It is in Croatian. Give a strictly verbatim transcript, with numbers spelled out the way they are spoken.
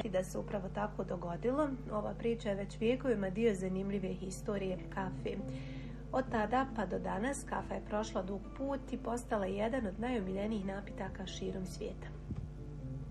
čuti da se upravo tako dogodilo. Ova priča je već vijekovima dio zanimljive historije kafe. Od tada pa do danas kafa je prošla dug put i postala jedan od najomiljenijih napitaka širom svijeta.